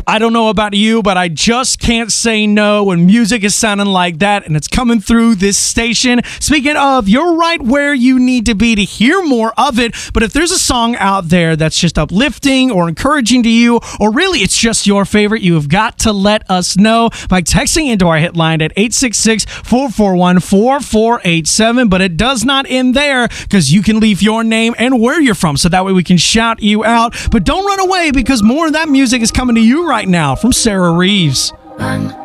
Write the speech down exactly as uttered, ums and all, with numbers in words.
I don't know about you, but I just can't say no when music is sounding like that and it's coming through this station. Speaking of, you're right where you need to be to hear more of it. But if there's a song out there that's just uplifting or encouraging to you, or really it's just your favorite, you have got to let us know by texting into our hit line at eight six six, four four one, four four eight seven. But it does not end there, because you can leave your name and where you're from, so that way we can shout you out. But don't run away, because more of that music is coming to you right now from Sarah Reeves. One.